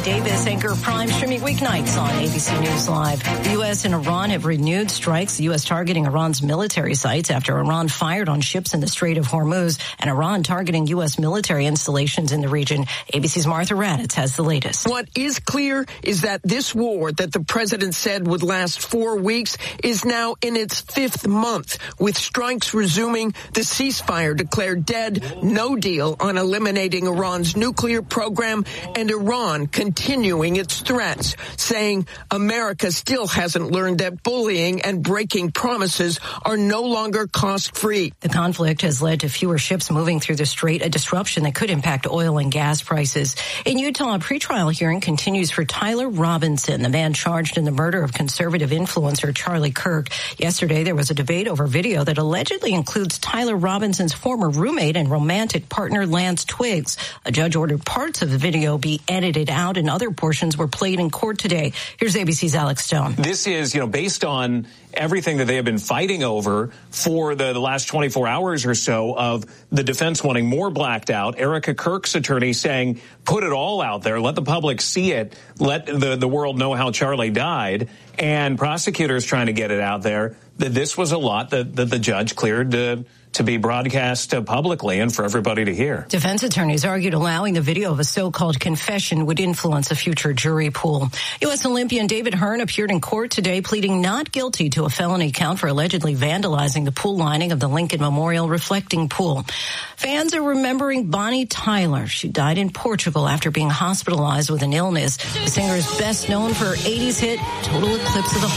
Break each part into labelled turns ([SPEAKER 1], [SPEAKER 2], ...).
[SPEAKER 1] Lee Davis, anchor of Prime, streaming weeknights on ABC News Live. The U.S. and Iran have renewed strikes, the U.S. targeting Iran's military sites after Iran fired on ships in the Strait of Hormuz, and Iran targeting U.S. military installations in the region. ABC's Martha Raddatz has the latest.
[SPEAKER 2] What is clear is that this war that the president said would last 4 weeks is now in its 5th month, with strikes resuming, the ceasefire declared dead, no deal on eliminating Iran's nuclear program, and Iran continuing its threats, saying America still hasn't learned that bullying and breaking promises are no longer cost-free.
[SPEAKER 1] The conflict has led to fewer ships moving through the strait, a disruption that could impact oil and gas prices. In Utah, a pretrial hearing continues for Tyler Robinson, the man charged in the murder of conservative influencer Charlie Kirk. Yesterday, there was a debate over video that allegedly includes Tyler Robinson's former roommate and romantic partner Lance Twiggs. A judge ordered parts of the video be edited out and other portions were played in court today. Here's ABC's Alex Stone.
[SPEAKER 3] This is, based on everything that they have been fighting over for the last 24 hours or so, of the defense wanting more blacked out, Erica Kirk's attorney saying, put it all out there, let the public see it, let the world know how Charlie died, and prosecutors trying to get it out there, that this was a lot that the judge cleared to be broadcast publicly and for everybody to hear.
[SPEAKER 1] Defense attorneys argued allowing the video of a so-called confession would influence a future jury pool. U.S. Olympian David Hearn appeared in court today pleading not guilty to a felony count for allegedly vandalizing the pool lining of the Lincoln Memorial Reflecting Pool. Fans are remembering Bonnie Tyler. She died in Portugal after being hospitalized with an illness. The singer is best known for her 80s hit, Total Eclipse of the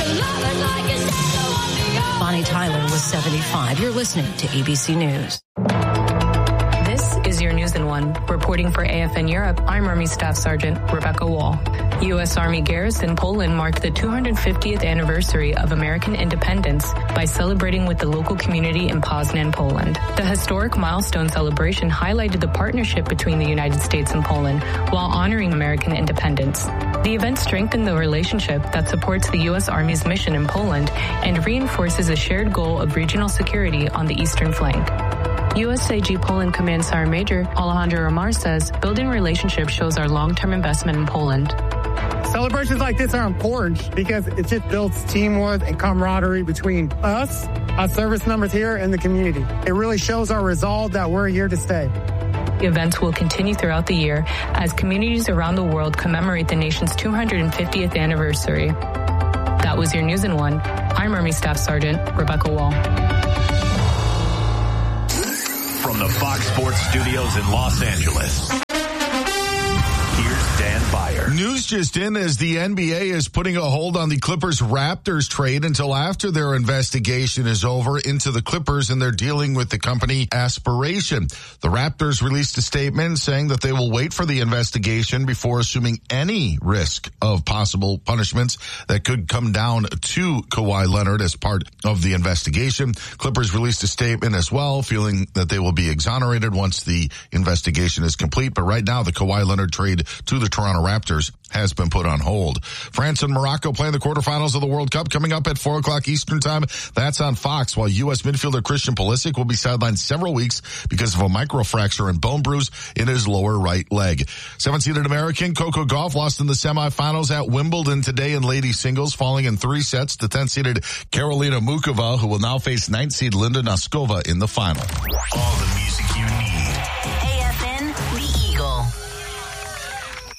[SPEAKER 1] Heart. Bonnie Tyler was 75. You're listening to ABC News.
[SPEAKER 4] This is your News in One. Reporting for AFN Europe, I'm Army Staff Sergeant Rebecca Wall. U.S. Army garrison Poland marked the 250th anniversary of American independence by celebrating with the local community in Poznan, Poland. The historic milestone celebration highlighted the partnership between the United States and Poland while honoring American independence. The event strengthened the relationship that supports the U.S. Army's mission in Poland and reinforces a shared goal of regional security on the eastern flank. USAG Poland Command Sergeant Major Alejandro Romar says building relationships shows our long-term investment in Poland.
[SPEAKER 5] Celebrations like this are important because it just builds teamwork and camaraderie between us, our service members here, and the community. It really shows our resolve that we're here to stay.
[SPEAKER 4] Events will continue throughout the year as communities around the world commemorate the nation's 250th anniversary. That was your News in One. I'm Army Staff Sergeant Rebecca Wall.
[SPEAKER 6] From the Fox Sports Studios in Los Angeles, here's Dan Byer.
[SPEAKER 7] News just in as the NBA is putting a hold on the Clippers-Raptors trade until after their investigation is over into the Clippers and they're dealing with the company Aspiration. The Raptors released a statement saying that they will wait for the investigation before assuming any risk of possible punishments that could come down to Kawhi Leonard as part of the investigation. Clippers released a statement as well, feeling that they will be exonerated once the investigation is complete. But right now, the Kawhi Leonard trade to the Toronto Raptors has been put on hold. France and Morocco playing the quarterfinals of the World Cup coming up at 4 o'clock Eastern time. That's on Fox, while U.S. midfielder Christian Pulisic will be sidelined several weeks because of a microfracture and bone bruise in his lower right leg. 7-seeded American Coco Gauff lost in the semifinals at Wimbledon today in ladies singles, falling in 3 sets to 10-seeded Karolina Mukova, who will now face 9th seed Linda Noskova in the final.
[SPEAKER 6] All the music